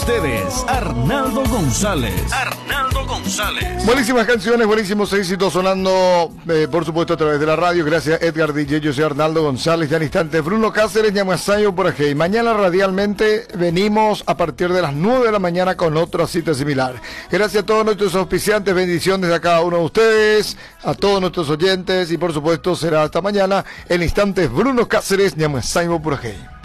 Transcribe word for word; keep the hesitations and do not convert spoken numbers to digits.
Ustedes, Arnaldo González. Arnaldo González. Buenísimas canciones, buenísimos éxitos sonando, eh, por supuesto, a través de la radio. Gracias, Edgar D J. Yo soy Arnaldo González. Ya en instantes, Bruno Cáceres, Ñamasayo por aquí. Mañana radialmente venimos a partir de las nueve de la mañana con otra cita similar. Gracias a todos nuestros auspiciantes, bendiciones a cada uno de ustedes, a todos nuestros oyentes y, por supuesto, será hasta mañana. En instantes, Bruno Cáceres, Ñamasayo por aquí.